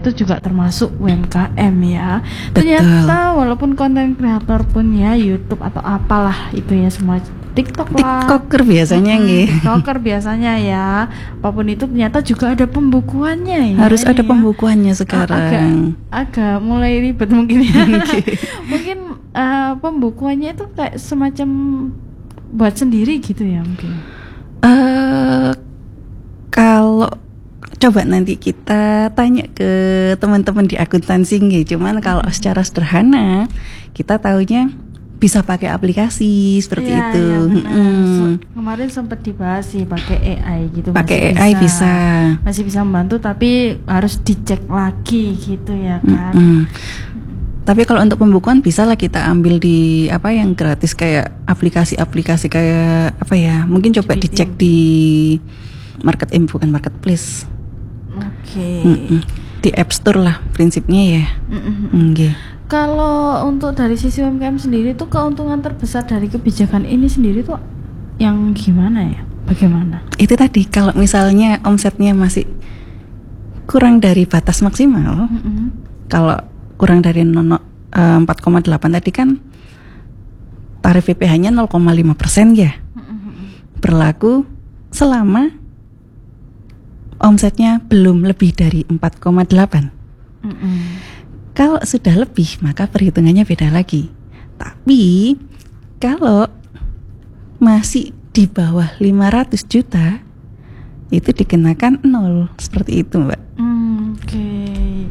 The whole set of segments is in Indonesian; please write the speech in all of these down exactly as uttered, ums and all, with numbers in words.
itu juga termasuk U M K M ya. Betul. Ternyata walaupun konten kreator pun ya YouTube atau apalah itu ya semua TikTok lah. TikToker biasanya hmm, nggih. TikToker biasanya ya. Apapun itu ternyata juga ada pembukuannya ya. Harus ada ya. pembukuannya sekarang. Agak, agak mulai ribet mungkin ya. Mungkin uh, pembukuannya itu kayak semacam buat sendiri gitu ya mungkin. Uh, kalau coba nanti kita tanya ke teman-teman di akuntansi nggih. Cuman kalau hmm. secara sederhana kita taunya bisa pakai aplikasi seperti ya, itu. Ya, hmm. Kemarin sempat dibahas sih pakai A I gitu. Pakai A I bisa, bisa. Masih bisa membantu tapi harus dicek lagi gitu ya kan. Hmm. Tapi kalau untuk pembukuan bisa lah kita ambil di apa yang gratis kayak aplikasi-aplikasi kayak apa ya? Mungkin coba dicek di market eh, bukan marketplace. Oke. Okay. Di App Store lah prinsipnya ya. Okay. Kalau untuk dari sisi U M K M sendiri tuh keuntungan terbesar dari kebijakan ini sendiri tuh yang gimana ya? Bagaimana? Itu tadi kalau misalnya omsetnya masih kurang dari batas maksimal, mm-hmm. kalau kurang dari empat koma delapan tadi kan tarif B P H-nya nol koma lima persen ya. Mm-hmm. Berlaku selama omsetnya belum lebih dari empat koma delapan. Mm-hmm. Kalau sudah lebih maka perhitungannya beda lagi. Tapi kalau masih di bawah lima ratus juta itu dikenakan nol seperti itu, Mbak. Hmm, Oke. Okay.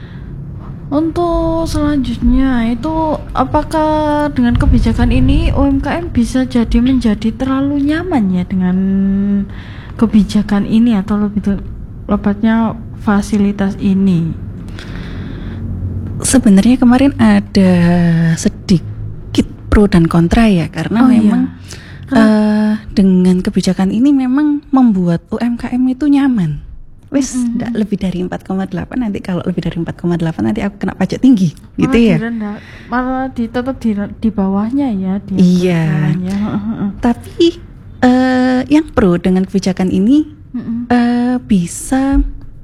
Untuk selanjutnya itu apakah dengan kebijakan ini U M K M bisa jadi menjadi terlalu nyaman ya dengan kebijakan ini atau lebih tepatnya fasilitas ini? Sebenarnya kemarin ada sedikit pro dan kontra ya karena oh, memang iya. uh, dengan kebijakan ini memang membuat U M K M itu nyaman. Wes enggak mm-hmm. lebih dari empat koma delapan, nanti kalau lebih dari empat koma delapan nanti aku kena pajak tinggi malah gitu ya. Direndah, malah ditetap di, di bawahnya ya di iya. Tapi uh, yang pro dengan kebijakan ini mm-hmm. uh, bisa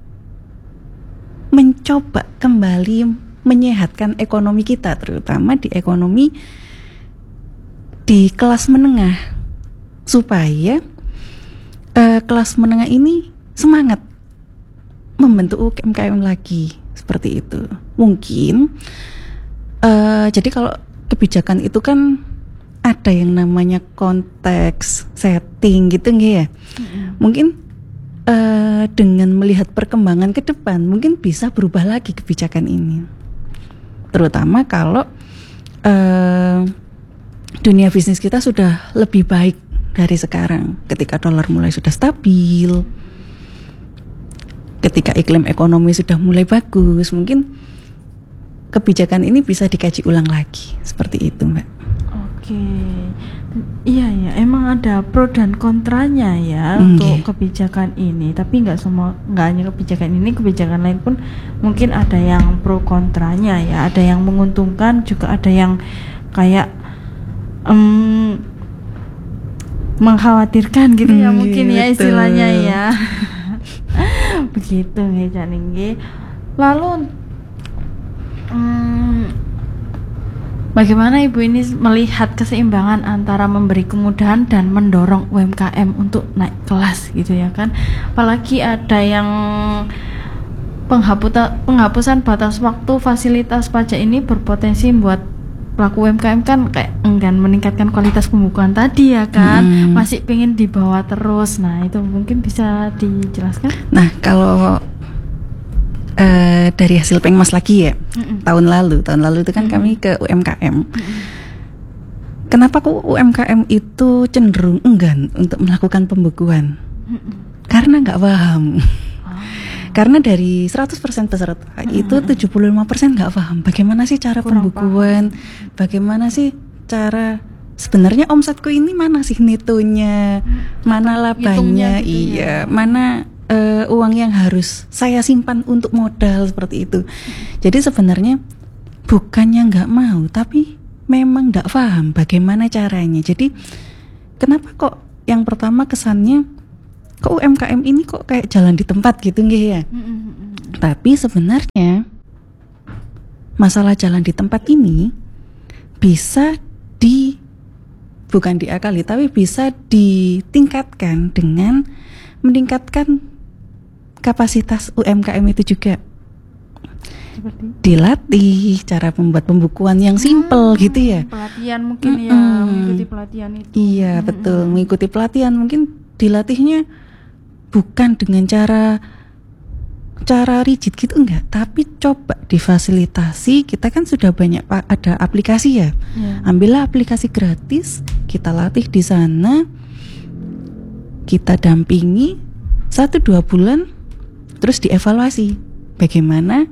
mencoba kembali menyehatkan ekonomi kita, terutama di ekonomi di kelas menengah, supaya uh, kelas menengah ini semangat membentuk U M K M lagi seperti itu. Mungkin uh, jadi kalau kebijakan itu kan ada yang namanya konteks setting gitu nggak ya? Mm-hmm. Mungkin uh, dengan melihat perkembangan ke depan mungkin bisa berubah lagi kebijakan ini. Terutama kalau uh, dunia bisnis kita sudah lebih baik dari sekarang. Ketika dolar mulai sudah stabil, ketika iklim ekonomi sudah mulai bagus, mungkin kebijakan ini bisa dikaji ulang lagi. Seperti itu, Mbak. Oke, iya ya, emang ada pro dan kontranya ya mm, untuk yeah. kebijakan ini. Tapi nggak semua, nggak hanya kebijakan ini, kebijakan lain pun mungkin ada yang pro kontranya ya. Ada yang menguntungkan, juga ada yang kayak um, mengkhawatirkan gitu mm, ya mungkin ya istilahnya ya. Begitu nih Janinggi. Lalu um, bagaimana Ibu ini melihat keseimbangan antara memberi kemudahan dan mendorong U M K M untuk naik kelas gitu ya kan? Apalagi ada yang penghapusan, penghapusan batas waktu fasilitas pajak ini berpotensi membuat pelaku U M K M kan kayak enggan meningkatkan kualitas pembukuan tadi ya kan? Hmm. Masih pengen dibawa terus. Nah itu mungkin bisa dijelaskan? Nah kalau Uh, dari hasil Pengmas lagi ya, mm-mm. tahun lalu, tahun lalu itu kan mm-mm. kami ke U M K M. Mm-mm. Kenapa kok U M K M itu cenderung enggan untuk melakukan pembukuan? Mm-mm. Karena nggak paham. Oh. Karena dari seratus persen peserta mm-mm. itu tujuh puluh lima persen nggak paham. Bagaimana sih cara Kurang pembukuan? Paham. Bagaimana sih cara sebenarnya omsetku ini mana sih netonya? Mm. Mana labanya? Gitu iya, ya. Mana Uh, uang yang harus saya simpan untuk modal seperti itu. Jadi sebenarnya bukannya nggak mau, tapi memang nggak paham bagaimana caranya. Jadi kenapa kok yang pertama kesannya kok U M K M ini kok kayak jalan di tempat gitu nggih ya? Tapi sebenarnya masalah jalan di tempat ini bisa di bukan diakali, tapi bisa ditingkatkan dengan meningkatkan kapasitas U M K M itu juga. Seperti Dilatih cara membuat pembukuan yang simple Hmm, gitu ya. pelatihan mungkin ya, Mm-mm. mengikuti pelatihan itu. Iya Mm-mm. betul, mengikuti pelatihan mungkin dilatihnya bukan dengan cara cara rigid gitu enggak, tapi coba difasilitasi. Kita kan sudah banyak pa- ada aplikasi ya. Ya. Ambillah aplikasi gratis, kita latih di sana, kita dampingi satu dua bulan, terus dievaluasi bagaimana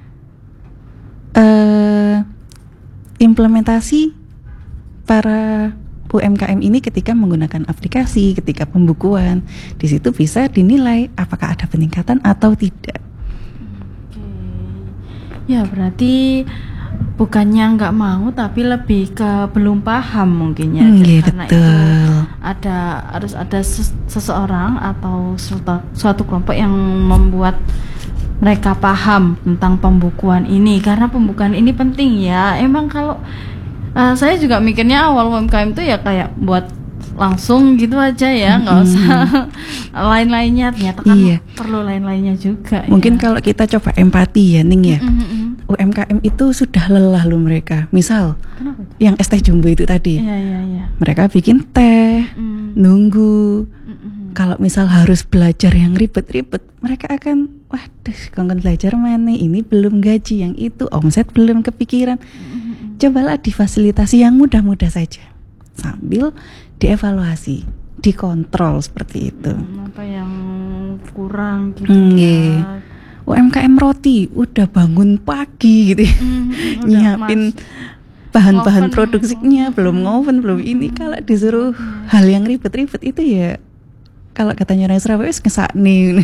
eh, implementasi para U M K M ini ketika menggunakan aplikasi, ketika pembukuan. Di situ bisa dinilai apakah ada peningkatan atau tidak. Oke. Ya berarti bukannya nggak mau, tapi lebih ke belum paham mungkin ya. Hmm, iya, Karena betul. itu ada harus ada ses- seseorang atau suatu, suatu kelompok yang membuat mereka paham tentang pembukuan ini, karena pembukuan ini penting ya. Emang kalau uh, saya juga mikirnya awal U M K M itu ya kayak buat langsung gitu aja ya, nggak Mm-mm. usah lain-lainnya. Ternyata kan Iya. perlu lain-lainnya juga. Mungkin ya. kalau kita coba empati ya Ning ya, Mm-mm. U M K M itu sudah lelah loh mereka. Misal Kenapa tuh? yang es teh jumbo itu tadi, Iya iya iya. mereka bikin teh, Mm. nunggu. Mm-mm. Kalau misal harus belajar yang ribet-ribet, mereka akan, waduh, kongkon belajar mana? Ini belum gaji, yang itu omset belum kepikiran. Mm-mm. Cobalah difasilitasi yang mudah-mudah saja, sambil dievaluasi, dikontrol seperti itu. Hmm, apa yang kurang gitu Hmm, ya. iya. U M K M roti udah bangun pagi gitu, ya. Mm, udah nyiapin mas- bahan-bahan ngoven. produksinya, belum ngoven, belum ini. Kalau disuruh hal yang ribet-ribet itu ya, kalau katanya orang Surabaya wis ngesakne.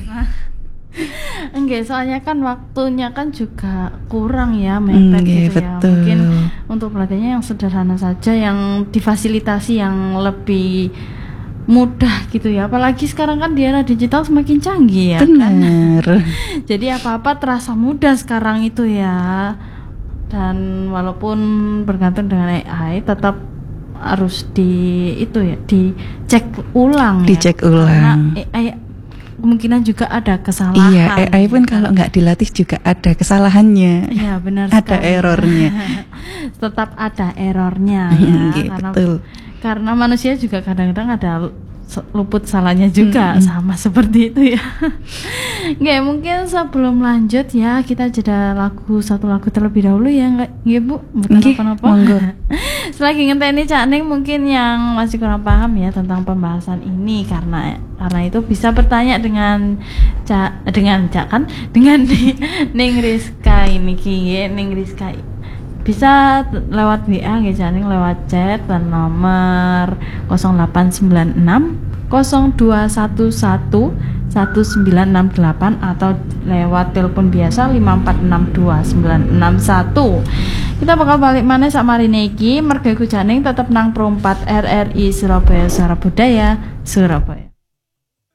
Enggak, soalnya kan waktunya kan juga kurang ya, Hmm, mepet iya, gitu ya. betul. Mungkin untuk pelatihannya yang sederhana saja, yang difasilitasi yang lebih mudah gitu ya. Apalagi sekarang kan di era digital semakin canggih ya kan. Benar. Jadi apa-apa terasa mudah sekarang itu ya. Dan walaupun bergantung dengan A I, tetap harus di itu ya, dicek ulang ya. Dicek Karena ulang. A I kemungkinan juga ada kesalahan. Iya, A I pun ya kan? kalau nggak dilatih juga ada kesalahannya. Iya benar Ada sekali. errornya. Tetap ada errornya ya. Iya, karena betul. karena manusia juga kadang-kadang ada se- luput salahnya juga, Mm-mm. sama seperti itu ya. Nggak, mungkin sebelum lanjut ya, kita jeda lagu satu lagu terlebih dahulu ya, nggak nggih Bu? Bukan Nggih, apa-apa. monggo. Selagi ngenteni Cak Ning mungkin yang masih kurang paham ya tentang pembahasan ini, karena karena itu bisa bertanya dengan Cak dengan Cak kan dengan Ni- Ning Rizka ini ki Ning Rizka bisa t- lewat W A nggih Cak Ning, lewat chat dan nomor nol delapan sembilan enam nol dua satu satu satu sembilan enam delapan atau lewat telepon biasa lima empat enam dua sembilan enam satu. Kita bakal balik mana sak marine iki, merga iku Cak Ning tetep nang Pro empat R R I Surabaya Suara Budaya Surabaya.